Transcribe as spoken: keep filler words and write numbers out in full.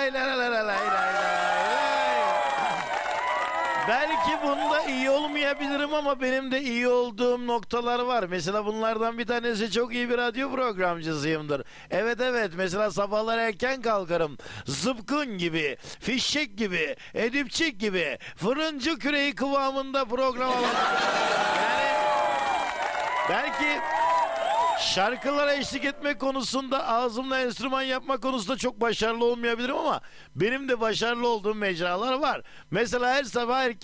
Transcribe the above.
lay lay lay lay lay lay lay. Belki bunda iyi olmayabilirim ama benim de iyi olduğum noktalar var. Mesela bunlardan bir tanesi çok iyi bir radyo programcısıyımdır. Evet evet, mesela sabahlar erken kalkarım. Zıpkın gibi, fişek gibi, edipçik gibi, fırıncı küreği kıvamında program alalım. Yani belki şarkılara eşlik etme konusunda, ağzımla enstrüman yapma konusunda çok başarılı olmayabilirim ama benim de başarılı olduğum mecralar var. Mesela her sabah erken